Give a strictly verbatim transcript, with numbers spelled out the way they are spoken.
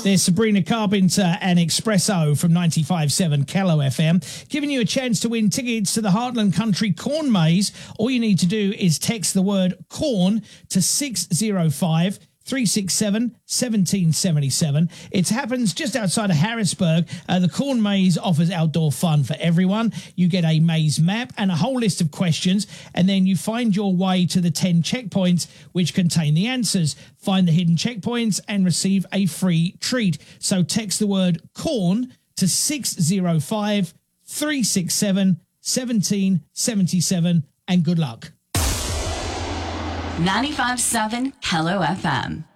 There's Sabrina Carpenter and Espresso from ninety-five point seven Kello F M, giving you a chance to win tickets to the Heartland Country Corn Maze. All you need to do is text the word corn to six zero five, three six seven, one seven seven seven. It happens just outside of Harrisburg. Uh, the Corn Maze offers outdoor fun for everyone. You get a maze map and a whole list of questions, and then you find your way to the ten checkpoints which contain the answers. Find the hidden checkpoints and receive a free treat. So text the word corn to six zero five, three six seven, one seven seven seven, and good luck. ninety-five point seven Kello F M.